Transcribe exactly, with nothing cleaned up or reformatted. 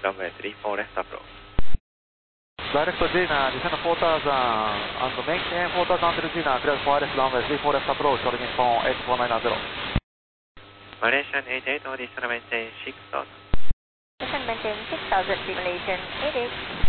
runway three four left approach. Direct Gina, descend four thousand and maintain four thousand until Gina, clear for wireless runway three four left approach, calling Nippon eight four nine zero. Malaysian eight eight, descend maintain six thousand. Descend maintain six thousand, Malaysian eight eight.